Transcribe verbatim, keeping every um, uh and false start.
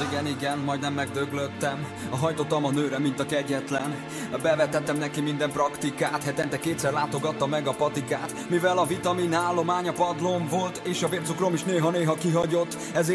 igen, igen, majdnem megdöglöttem. Hajtottam a nőre, mint a kegyetlen. Bevetettem neki minden praktikát, hetente kétszer látogatta meg a patikát. Mivel a vitamin állomány a padlón volt, és a vércukrom is néha-néha kihagyott, ezért